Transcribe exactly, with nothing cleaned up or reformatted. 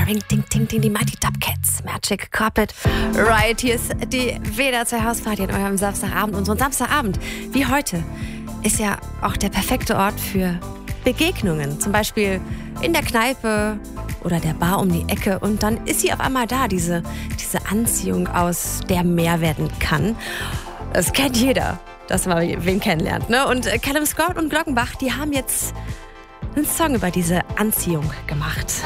Ring, ting, ting, ting, die Mighty Top Cats, Magic Carpet Ride. Hier ist die W D R zwei Hausparty an eurem Samstagabend. Und so ein Samstagabend wie heute ist ja auch der perfekte Ort für Begegnungen. Zum Beispiel in der Kneipe oder der Bar um die Ecke. Und dann ist sie auf einmal da, diese, diese Anziehung, aus der mehr werden kann. Das kennt jeder, dass man wen kennenlernt, ne? Und Callum Scott und Glockenbach, die haben jetzt einen Song über diese Anziehung gemacht.